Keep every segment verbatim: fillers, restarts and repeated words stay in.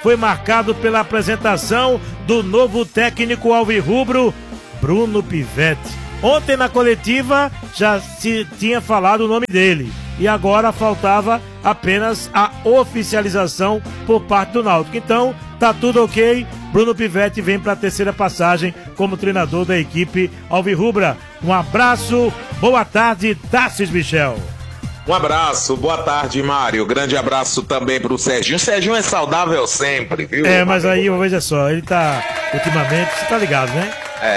foi marcado pela apresentação do novo técnico alvirrubro, Bruno Pivetti. Ontem na coletiva já se tinha falado o nome dele e agora faltava apenas a oficialização por parte do Náutico. Então, tá tudo ok. Bruno Pivetti vem para a terceira passagem como treinador da equipe alvirrubra. Um abraço, boa tarde, Tarcísio Michel. Um abraço, boa tarde, Mário. Grande abraço também pro Serginho. O Serginho é saudável sempre, viu? É, mas aí, veja só, ele tá, ultimamente, você tá ligado, né?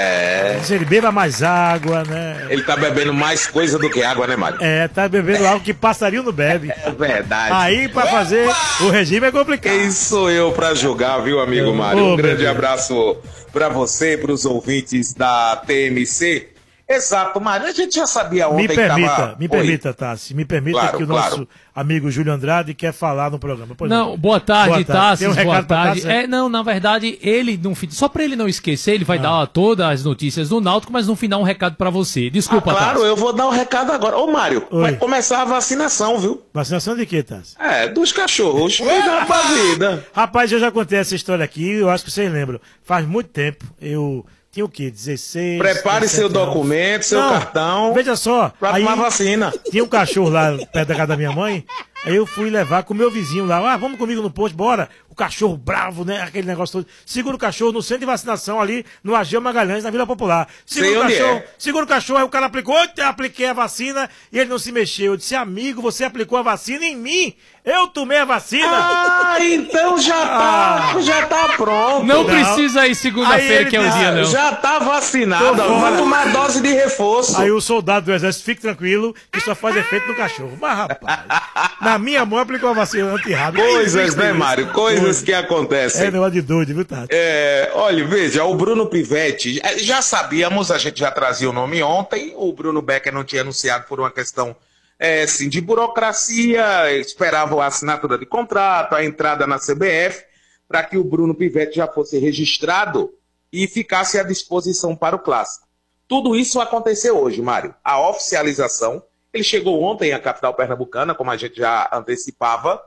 É. Se ele beba mais água, né? Ele tá bebendo mais coisa do que água, né, Mário? É, tá bebendo algo que passarinho não bebe. É verdade. Aí, pra fazer o regime é complicado. Quem sou eu pra julgar, viu, amigo Mário? Um grande abraço pra você, pros ouvintes da T M C. Exato, Mário. A gente já sabia ontem me permita, que tava... Me permita, Tassi, me permita claro, que o claro. nosso amigo Júlio Andrade quer falar no programa. Pois não, boa tarde, boa tarde. Tassi, um boa tarde. Tassi, é, não, na verdade, ele, no, só pra ele não esquecer, ele vai ah. dar todas as notícias do Náutico, mas no final um recado pra você. Desculpa, ah, claro, Tassi. eu vou dar um recado agora. Ô, Mário, Oi. vai começar a vacinação, viu? Vacinação de quê, Tassi? É, dos cachorros. Cuidado pra vida. Rapaz, eu já contei essa história aqui, eu acho que vocês lembram. Faz muito tempo, eu... Tinha o quê? dezesseis... Prepare seu documento, seu não, cartão. Veja só. Pra aí, tomar vacina. Tinha um cachorro lá perto da casa da minha mãe. Aí eu fui levar com o meu vizinho lá. Ah, vamos comigo no posto, bora. O cachorro bravo, né? Aquele negócio todo. Segura o cachorro no centro de vacinação ali, no Ageu Magalhães, na Vila Popular. Segura Sei o cachorro. É. Segura o cachorro. Aí o cara aplicou. Eu apliquei a vacina e ele não se mexeu. Eu disse, amigo, você aplicou a vacina em mim. Eu tomei a vacina. Ah, então já tá, ah. já tá pronto. Não, não. precisa ir segunda-feira, que é o dia, não. Já tá vacinado. Vai tomar dose de reforço. Aí o soldado do exército, fique tranquilo, que só faz efeito no cachorro. Mas, rapaz, na minha mão aplicou a vacina anti-rábica. Coisas, né, Mário? Coisas Coisa. que acontecem. É negócio de doido, viu, Tati? É, olha, veja, o Bruno Pivetti, já sabíamos, a gente já trazia o nome ontem, o Bruno Becker não tinha anunciado por uma questão é, assim, de burocracia, esperava a assinatura de contrato, a entrada na C B F, para que o Bruno Pivetti já fosse registrado e ficasse à disposição para o Clássico. Tudo isso aconteceu hoje, Mário. A oficialização, ele chegou ontem à capital pernambucana, como a gente já antecipava,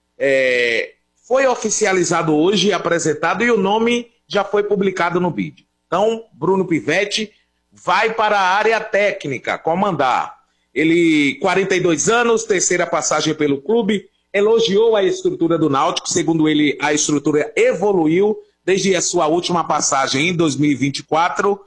é, foi oficializado hoje, apresentado, e o nome já foi publicado no B I D. Então, Bruno Pivetti vai para a área técnica, comandar. Ele, quarenta e dois anos, terceira passagem pelo clube, elogiou a estrutura do Náutico, segundo ele, a estrutura evoluiu desde a sua última passagem em dois mil e vinte e quatro,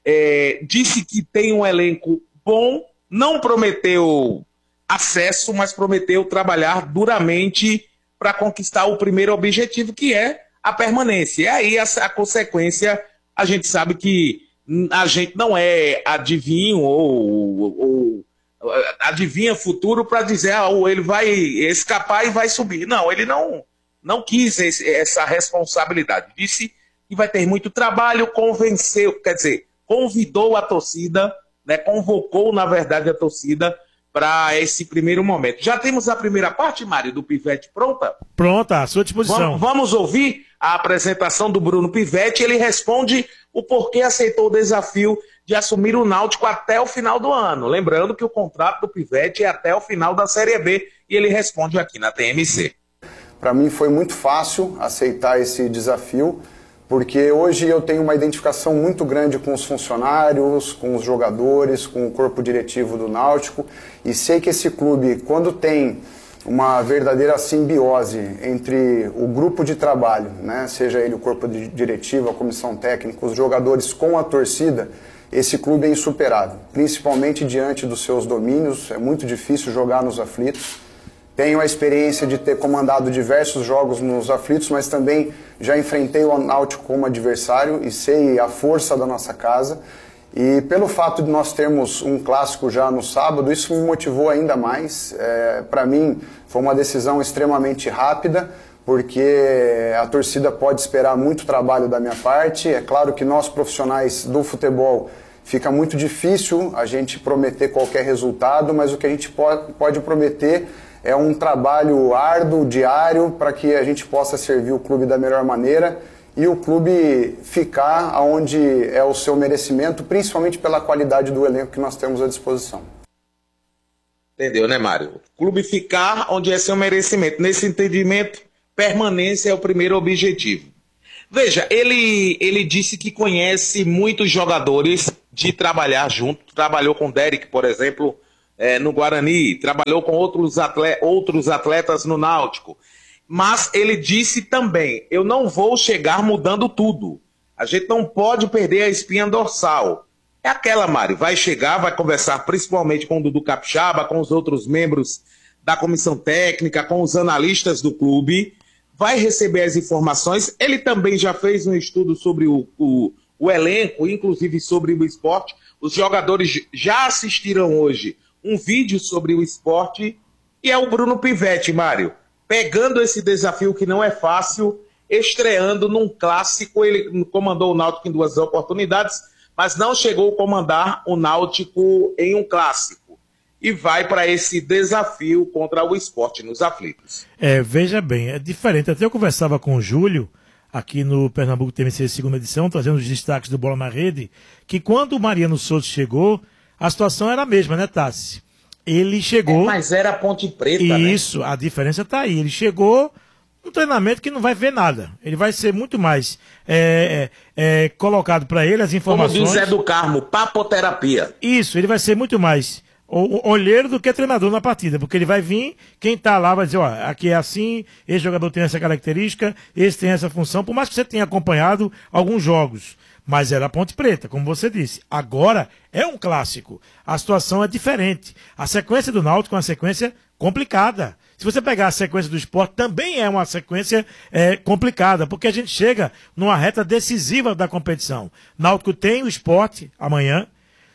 é, disse que tem um elenco bom, não prometeu acesso, mas prometeu trabalhar duramente para conquistar o primeiro objetivo, que é a permanência. E aí a, a consequência, a gente sabe que a gente não é adivinho ou, ou adivinha futuro para dizer, ah, ou ele vai escapar e vai subir. Não, ele não, não quis esse, essa responsabilidade. Disse que vai ter muito trabalho, convenceu, quer dizer, convidou a torcida, né, convocou, na verdade, a torcida para esse primeiro momento. Já temos a primeira parte, Mário, do Pivetti pronta? Pronta, à sua disposição. Vamos, vamos ouvir a apresentação do Bruno Pivetti. Ele responde o porquê aceitou o desafio de assumir o Náutico até o final do ano. Lembrando que o contrato do Pivetti é até o final da Série B e ele responde aqui na T M C. Para mim foi muito fácil aceitar esse desafio, porque hoje eu tenho uma identificação muito grande com os funcionários, com os jogadores, com o corpo diretivo do Náutico, e sei que esse clube, quando tem uma verdadeira simbiose entre o grupo de trabalho, né, seja ele o corpo diretivo, a comissão técnica, os jogadores com a torcida, esse clube é insuperável, principalmente diante dos seus domínios. É muito difícil jogar nos aflitos. Tenho a experiência de ter comandado diversos jogos nos aflitos, mas também já enfrentei o Náutico como adversário e sei a força da nossa casa. E pelo fato de nós termos um clássico já no sábado, isso me motivou ainda mais. É, para mim foi uma decisão extremamente rápida, porque a torcida pode esperar muito trabalho da minha parte. É claro que nós profissionais do futebol fica muito difícil a gente prometer qualquer resultado, mas o que a gente pode prometer é um trabalho árduo, diário, para que a gente possa servir o clube da melhor maneira e o clube ficar onde é o seu merecimento, principalmente pela qualidade do elenco que nós temos à disposição. Entendeu, né, Mário? O clube ficar onde é seu merecimento. Nesse entendimento, permanência é o primeiro objetivo. Veja, ele, ele disse que conhece muitos jogadores de trabalhar junto, trabalhou com o Derek, por exemplo, é, no Guarani, trabalhou com outros, atle- outros atletas no Náutico, mas ele disse também, eu não vou chegar mudando tudo, a gente não pode perder a espinha dorsal. É aquela, Mário, vai chegar, vai conversar principalmente com o Dudu Capixaba, com os outros membros da comissão técnica, com os analistas do clube, vai receber as informações. Ele também já fez um estudo sobre o, o, o elenco, inclusive sobre o esporte. Os jogadores já assistiram hoje um vídeo sobre o esporte, e é o Bruno Pivetti, Mário, pegando esse desafio que não é fácil, estreando num clássico. Ele comandou o Náutico em duas oportunidades, mas não chegou a comandar o Náutico em um clássico. E vai para esse desafio contra o Sport nos aflitos. É, veja bem, é diferente. Até eu conversava com o Júlio, aqui no Pernambuco T M C segunda edição, trazendo os destaques do Bola na Rede, que quando o Mariano Souza chegou, a situação era a mesma, né, Tassi? Ele chegou... É, mas era a Ponte Preta, Isso, né? Isso, a diferença está aí. Ele chegou num treinamento que não vai ver nada. Ele vai ser muito mais é, é, é, colocado para ele as informações... Como diz Zé do Carmo, papoterapia. Isso, ele vai ser muito mais... o olheiro do que treinador na partida, porque ele vai vir, quem tá lá vai dizer, ó, aqui é assim, esse jogador tem essa característica, esse tem essa função, por mais que você tenha acompanhado alguns jogos, mas era a Ponte Preta, como você disse. Agora é um clássico, a situação é diferente, a sequência do Náutico é uma sequência complicada. Se você pegar a sequência do Sport, também é uma sequência é, complicada, porque a gente chega numa reta decisiva da competição. Náutico tem o Sport amanhã.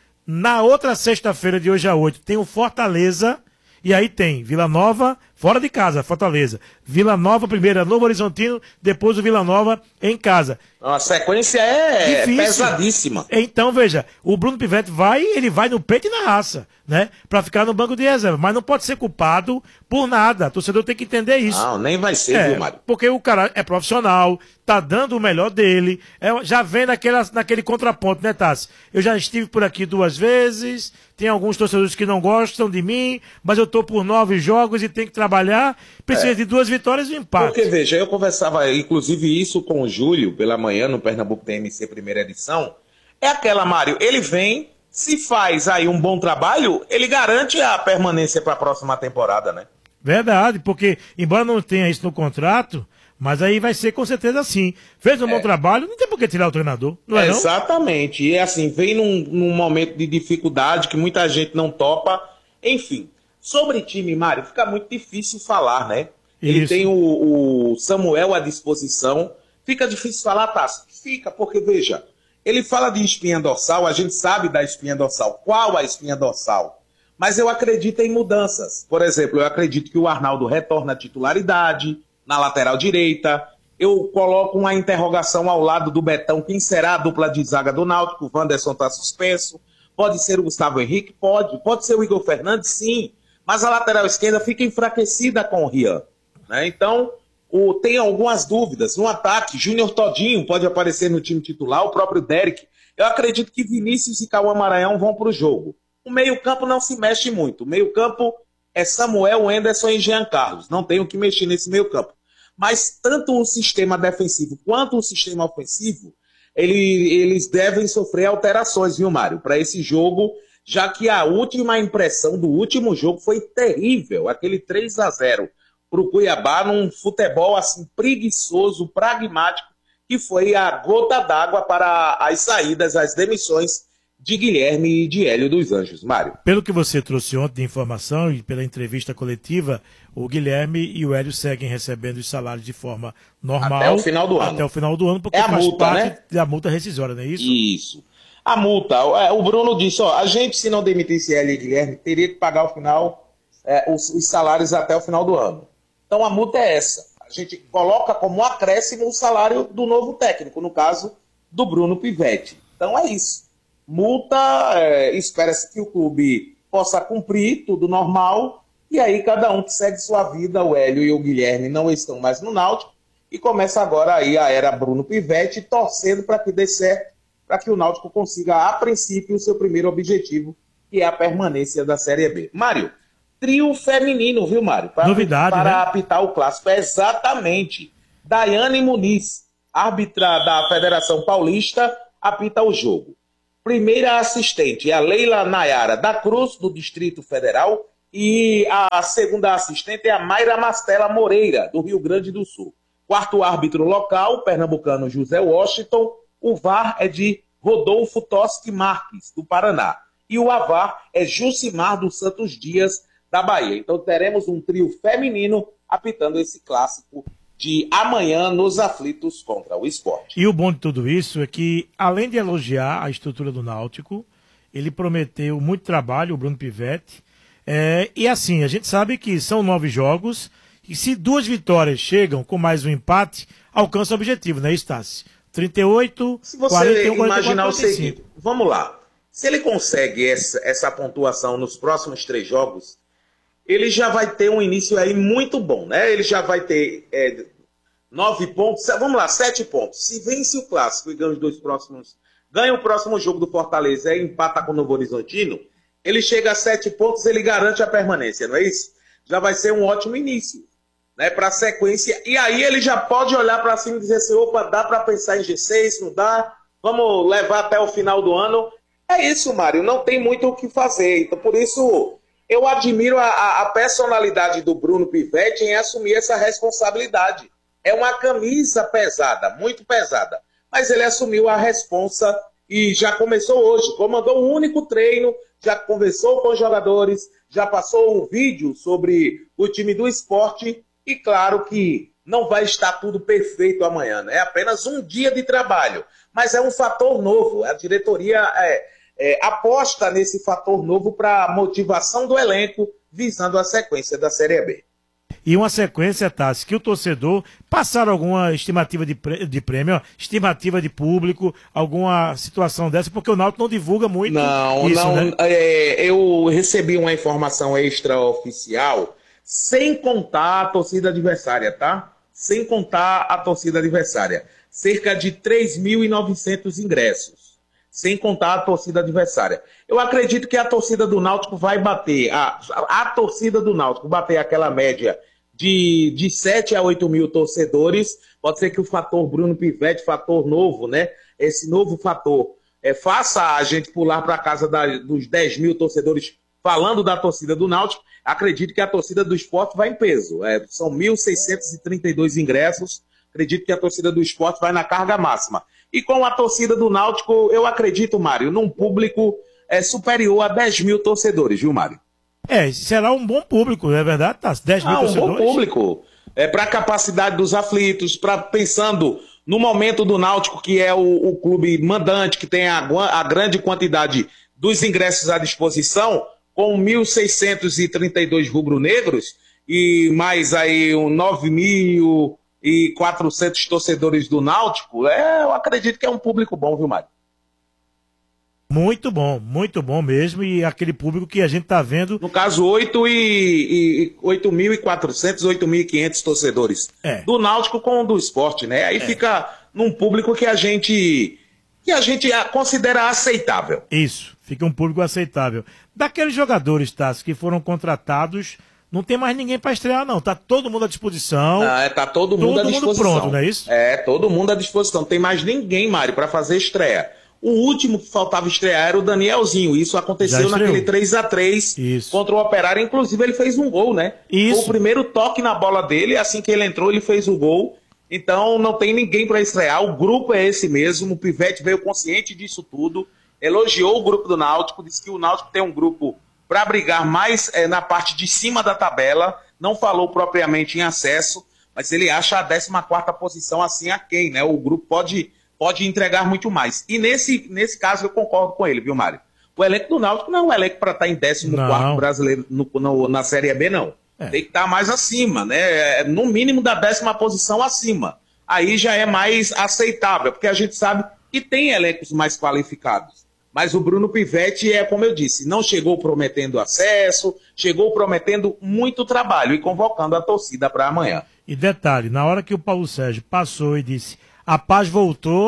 Na outra sexta-feira, de hoje a oito, tem o Fortaleza, e aí tem Vila Nova, fora de casa, Fortaleza. Vila Nova, primeiro, Novo Horizontino, depois o Vila Nova em casa. A sequência é Difícil. pesadíssima. Então, veja, o Bruno Pivetti vai, ele vai no peito e na raça, né? Pra ficar no banco de reserva, mas não pode ser culpado por nada. O torcedor tem que entender isso. Não, nem vai ser, É, viu, Mário? porque o cara é profissional, tá dando o melhor dele, é, já vem naquela, naquele contraponto, né, Tassi? Eu já estive por aqui duas vezes, tem alguns torcedores que não gostam de mim, mas eu tô por nove jogos e tenho que trabalhar, precisa é. de duas vitórias e um empate. Porque, veja, eu conversava, inclusive, isso com o Júlio, pela manhã, no Pernambuco T M C primeira edição, é aquela, Mário, ele vem, se faz aí um bom trabalho, ele garante a permanência para a próxima temporada, né? Verdade, porque, embora não tenha isso no contrato, mas aí vai ser com certeza assim. Fez um é. bom trabalho, não tem por que tirar o treinador, não é, é não? Exatamente, e assim, vem num, num momento de dificuldade que muita gente não topa, enfim. Sobre time, Mário, fica muito difícil falar, né? Ele Isso. tem o, o Samuel à disposição, fica difícil falar, Tassi? Fica, porque, veja, ele fala de espinha dorsal, a gente sabe da espinha dorsal, qual a espinha dorsal? Mas eu acredito em mudanças. Por exemplo, eu acredito que o Arnaldo retorna à titularidade, na lateral direita. Eu coloco uma interrogação ao lado do Betão, quem será a dupla de zaga do Náutico? O Wanderson está suspenso. Pode ser o Gustavo Henrique? Pode. Pode ser o Igor Fernandes? Sim. Mas a lateral esquerda fica enfraquecida com o Rian, né? Então, o, tem algumas dúvidas. No ataque, Júnior Todinho pode aparecer no time titular, o próprio Derek. Eu acredito que Vinícius e Cauã Maranhão vão para o jogo. O meio-campo não se mexe muito. O meio-campo é Samuel, Anderson e Jean Carlos. Não tem o que mexer nesse meio-campo. Mas tanto o sistema defensivo quanto o sistema ofensivo, ele, eles devem sofrer alterações, viu, Mário? Para esse jogo, já que a última impressão do último jogo foi terrível. Aquele três a zero para o Cuiabá, num futebol assim preguiçoso, pragmático, que foi a gota d'água para as saídas, as demissões de Guilherme e de Hélio dos Anjos. Mário. Pelo que você trouxe ontem de informação e pela entrevista coletiva, o Guilherme e o Hélio seguem recebendo os salários de forma normal. Até o final do ano. Até o final do ano, porque é a faz multa, parte né? da multa rescisória, não é isso? Isso. A multa, o Bruno disse, ó, a gente, se não demitisse Hélio e Guilherme, teria que pagar ao final é, os, os salários até o final do ano. Então a multa é essa. A gente coloca como acréscimo o salário do novo técnico, no caso do Bruno Pivetti. Então é isso. Multa, é, espera-se que o clube possa cumprir, tudo normal, e aí cada um que segue sua vida, o Hélio e o Guilherme não estão mais no Náutico, e começa agora aí a era Bruno Pivetti, torcendo para que dê certo, para que o Náutico consiga, a princípio, o seu primeiro objetivo, que é a permanência da Série B. Mário, trio feminino, viu, Mário? Pra, Novidade, para né? apitar o clássico. Exatamente. Daiane Muniz, árbitra da Federação Paulista, apita o jogo. Primeira assistente é a Leila Nayara da Cruz, do Distrito Federal, e a segunda assistente é a Mayra Mastela Moreira, do Rio Grande do Sul. Quarto árbitro local, pernambucano José Washington. O V A R é de Rodolfo Toschi Marques, do Paraná. E o A V A R é Jucimar dos Santos Dias, da Bahia. Então teremos um trio feminino apitando esse clássico de amanhã nos aflitos contra o Sport. E o bom de tudo isso é que, além de elogiar a estrutura do Náutico, ele prometeu muito trabalho, o Bruno Pivetti. É, e assim, a gente sabe que são nove jogos, e se duas vitórias chegam com mais um empate, alcança o objetivo, né, Estácio? trinta e oito, se você quarenta e um, imaginar quarenta e quatro, o seguinte, vamos lá. Se ele consegue essa, essa pontuação nos próximos três jogos, ele já vai ter um início aí muito bom, né? Ele já vai ter é, nove pontos, vamos lá, sete pontos. Se vence o clássico e ganha os dois próximos, ganha o próximo jogo do Fortaleza e empata com o Novo Horizontino, ele chega a sete pontos, ele garante a permanência, não é isso? Já vai ser um ótimo início, né, para a sequência. E aí ele já pode olhar para cima e dizer assim, opa, dá para pensar em G seis, não dá? Vamos levar até o final do ano. É isso, Mário, não tem muito o que fazer. Então, por isso, eu admiro a, a personalidade do Bruno Pivetti em assumir essa responsabilidade. É uma camisa pesada, muito pesada. Mas ele assumiu a responsa e já começou hoje. Comandou um único treino, já conversou com os jogadores, já passou um vídeo sobre o time do esporte. E claro que não vai estar tudo perfeito amanhã, né? É apenas um dia de trabalho. Mas é um fator novo. A diretoria é, é, aposta nesse fator novo para a motivação do elenco, visando a sequência da Série B. E uma sequência, Tassi, que o torcedor passaram alguma estimativa de, prê- de prêmio, ó, estimativa de público, alguma situação dessa, porque o Náutico não divulga muito não, isso, não, né? É, eu recebi uma informação extraoficial, sem contar a torcida adversária, tá? Sem contar a torcida adversária. Cerca de três mil e novecentos ingressos. Sem contar a torcida adversária. Eu acredito que a torcida do Náutico vai bater, a, a, a torcida do Náutico bater aquela média de, de sete a oito mil torcedores. Pode ser que o fator Bruno Pivetti, fator novo, né? Esse novo fator, é, faça a gente pular para a casa da, dos dez mil torcedores falando da torcida do Náutico. Acredito que a torcida do Sport vai em peso. É, são mil seiscentos e trinta e dois ingressos. Acredito que a torcida do Sport vai na carga máxima. E com a torcida do Náutico, eu acredito, Mário, num público é, superior a dez mil torcedores, viu, Mário? É, será um bom público, não é verdade? Tá, dez mil ah, torcedores. Um bom público. É, para a capacidade dos aflitos, pra, pensando no momento do Náutico, que é o, o clube mandante, que tem a, a grande quantidade dos ingressos à disposição, com mil seiscentos e trinta e dois rubro-negros e mais aí um nove mil e quatrocentos torcedores do Náutico, é, eu acredito que é um público bom, viu, Mário? Muito bom, muito bom mesmo, e aquele público que a gente tá vendo... No caso, oito mil e quatrocentos, oito mil e quinhentos torcedores é. do Náutico com o do Sport, né? Aí é. Fica num público que a gente... que a gente considera aceitável. Isso, fica um público aceitável. Daqueles jogadores, Tassi, que foram contratados, não tem mais ninguém para estrear, não. Tá todo mundo à disposição. Ah, é, tá todo mundo todo à disposição. Todo mundo pronto, não é isso? É, todo mundo à disposição. Não tem mais ninguém, Mário, para fazer estreia. O último que faltava estrear era o Danielzinho. Isso aconteceu naquele três a três contra o Operário. Inclusive, ele fez um gol, né? Isso. Foi o primeiro toque na bola dele. Assim que ele entrou, ele fez o gol. Então, não tem ninguém para estrear. O grupo é esse mesmo. O Pivetti veio consciente disso tudo. Elogiou o grupo do Náutico. Disse que o Náutico tem um grupo para brigar mais é, na parte de cima da tabela. Não falou propriamente em acesso, mas ele acha a décima quarta posição assim aquém, né? O grupo pode, pode entregar muito mais. E nesse, nesse caso eu concordo com ele, viu, Mário? O elenco do Náutico não é um elenco para estar em décimo quarto brasileiro no, no, na Série B, não. É. Tem que estar mais acima, né? No mínimo da décima posição acima. Aí já é mais aceitável, porque a gente sabe que tem elencos mais qualificados. Mas o Bruno Pivetti é, como eu disse, não chegou prometendo acesso, chegou prometendo muito trabalho e convocando a torcida para amanhã. E detalhe, na hora que o Paulo Sérgio passou e disse, a paz voltou,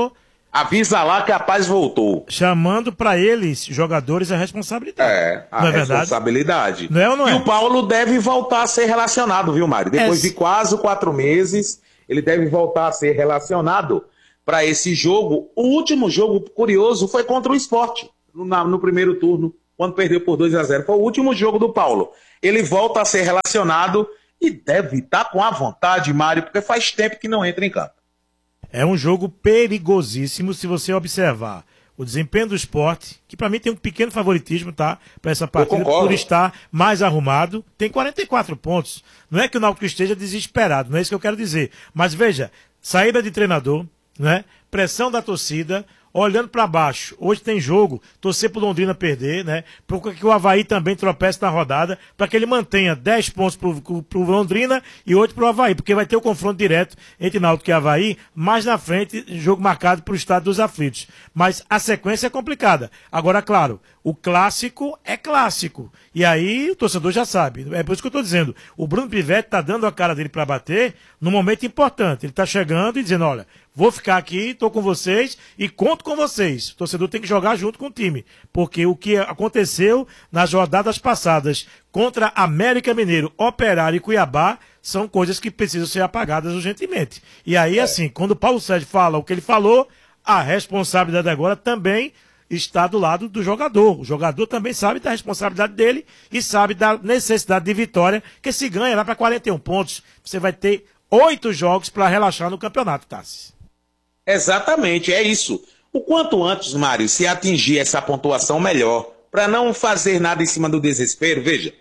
Avisa lá que a paz voltou. Chamando pra eles, jogadores, a responsabilidade. É, a não é verdade? responsabilidade. Não é ou não é? E o Paulo deve voltar a ser relacionado, viu, Mário? Depois É. de quase quatro meses, ele deve voltar a ser relacionado para esse jogo. O último jogo curioso foi contra o Sport, no, na- no primeiro turno, quando perdeu por dois a zero. Foi o último jogo do Paulo. Ele volta a ser relacionado e deve estar com a vontade, Mário, porque faz tempo que não entra em campo. É um jogo perigosíssimo se você observar o desempenho do Sport, que pra mim tem um pequeno favoritismo, tá? Pra essa partida, concordo. por estar mais arrumado. Tem quarenta e quatro pontos. Não é que o Náutico esteja desesperado, não é isso que eu quero dizer. Mas veja, saída de treinador, né? Pressão da torcida, olhando pra baixo. Hoje tem jogo, torcer pro Londrina perder, né? Para que o Avaí também tropece na rodada, para que ele mantenha dez pontos pro, pro Londrina e oito pro Avaí, porque vai ter o confronto direto entre Náutico e Avaí, mais na frente, jogo marcado pro estado dos aflitos. Mas a sequência é complicada. Agora, claro, o clássico é clássico. E aí o torcedor já sabe. É por isso que eu tô dizendo, o Bruno Pivetti tá dando a cara dele para bater num momento importante. Ele tá chegando e dizendo, olha, vou ficar aqui, tô com vocês e conto com vocês. O torcedor tem que jogar junto com o time. Porque o que aconteceu nas rodadas passadas contra América Mineiro, Operário e Cuiabá são coisas que precisam ser apagadas urgentemente. E aí, é. assim, quando o Paulo Sérgio fala o que ele falou, a responsabilidade agora também está do lado do jogador. O jogador também sabe da responsabilidade dele e sabe da necessidade de vitória, que se ganha lá para quarenta e um pontos. Você vai ter oito jogos para relaxar no campeonato, Tassi. Exatamente, é isso. O quanto antes, Mário, se atingir essa pontuação, melhor. Para não fazer nada em cima do desespero, veja.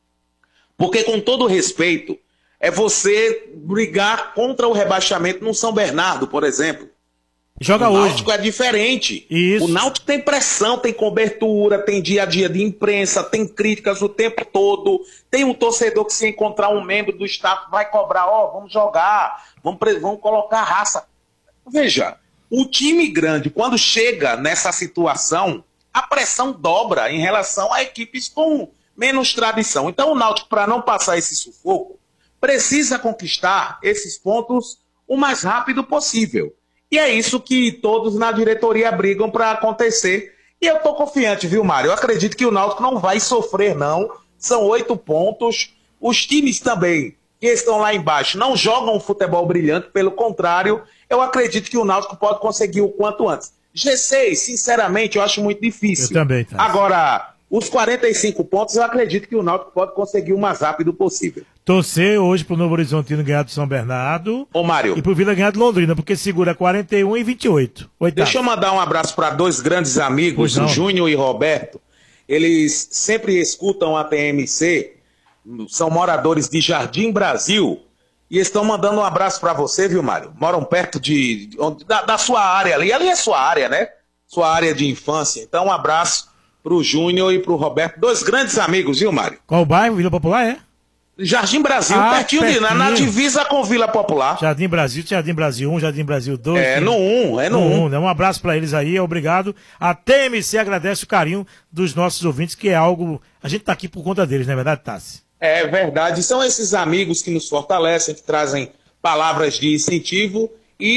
Porque, com todo respeito, é você brigar contra o rebaixamento no São Bernardo, por exemplo. Joga o hoje. O Náutico é diferente. Isso. O Náutico tem pressão, tem cobertura, tem dia a dia de imprensa, tem críticas o tempo todo. Tem um torcedor que, se encontrar um membro do staff, vai cobrar, ó, oh, vamos jogar, vamos, vamos colocar raça. Veja, o time grande, quando chega nessa situação, a pressão dobra em relação a equipes com menos tradição. Então o Náutico, para não passar esse sufoco, precisa conquistar esses pontos o mais rápido possível. E é isso que todos na diretoria brigam para acontecer. E eu estou confiante, viu, Mário? Eu acredito que o Náutico não vai sofrer, não. São oito pontos. Os times também que estão lá embaixo não jogam um futebol brilhante. Pelo contrário, eu acredito que o Náutico pode conseguir o quanto antes. G seis, sinceramente, eu acho muito difícil. Eu também, tá. Agora, os quarenta e cinco pontos, eu acredito que o Náutico pode conseguir o mais rápido possível. Torcer hoje pro Novo Horizontino ganhar do São Bernardo. Ô, Mário. E pro Vila ganhar do Londrina, porque segura quarenta e um e vinte e oito. Oitavo. Deixa eu mandar um abraço para dois grandes amigos, o Júnior e Roberto. Eles sempre escutam a T M C, são moradores de Jardim Brasil, e estão mandando um abraço para você, viu, Mário? Moram perto de, de da, da sua área ali. Ali é sua área, né? Sua área de infância. Então, um abraço pro Júnior e pro Roberto, dois grandes amigos, viu, Mário? Qual o bairro? Vila Popular, é? Jardim Brasil, ah, pertinho, pertinho. De, na, na divisa com Vila Popular. Jardim Brasil, Jardim Brasil um, Jardim Brasil dois. É, no um, é no um. um. Um abraço pra eles aí, obrigado. A T M C agradece o carinho dos nossos ouvintes, que é algo... A gente tá aqui por conta deles, não é verdade, Tassi? É verdade, são esses amigos que nos fortalecem, que trazem palavras de incentivo,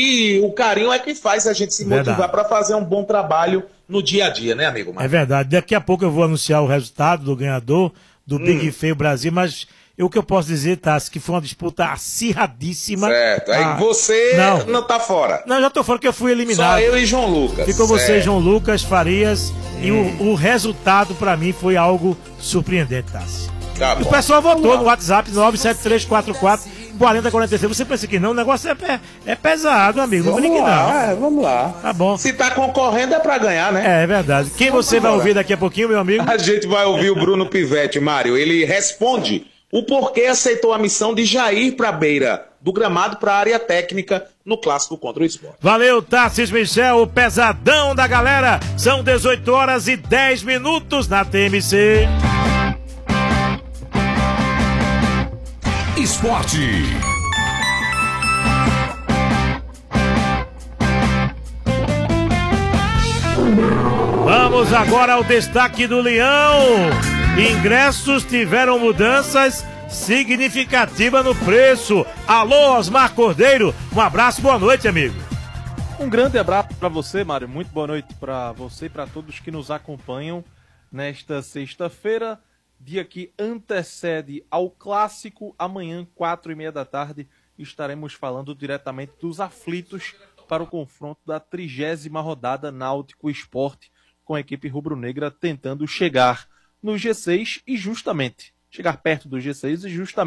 e o carinho é que faz a gente se verdade. motivar para fazer um bom trabalho no dia a dia, né, amigo Marcos? É verdade, daqui a pouco eu vou anunciar o resultado do ganhador do hum. Big Feio Brasil, mas... O que eu posso dizer, Tassi, que foi uma disputa acirradíssima. Certo. Aí ah, você não. não tá fora. Não, já tô fora porque eu fui eliminado. Só eu e João Lucas. Ficou certo. você, João Lucas, Farias. Hum. E o, o resultado, pra mim, foi algo surpreendente, Tassi. Tá bom. O pessoal votou no WhatsApp nove sete três quatro quatro quatro zero quatro seis. Você pensa que não? O negócio é, é pesado, amigo. Não vamos brinque, lá, não. É, vamos lá. Tá bom. Se tá concorrendo é pra ganhar, né? É, é verdade. Quem vamos você embora. Vai ouvir daqui a pouquinho, meu amigo? A gente vai ouvir o Bruno Pivetti, Mário. Ele responde o porquê aceitou a missão de Jair para a beira do gramado para a área técnica no clássico contra o Sport. Valeu, Tassis Michel, o pesadão da galera. São dezoito horas e dez minutos na T M C. Esporte. Vamos agora ao destaque do Leão. Ingressos tiveram mudanças significativas no preço. Alô, Osmar Cordeiro, um abraço, boa noite, amigo. Um grande abraço para você, Mário. Muito boa noite para você e para todos que nos acompanham nesta sexta-feira, dia que antecede ao Clássico. Amanhã, quatro e meia da tarde, estaremos falando diretamente dos aflitos para o confronto da trigésima rodada Náutico Sport, com a equipe rubro-negra tentando chegar no G seis e justamente, chegar perto do G seis e justamente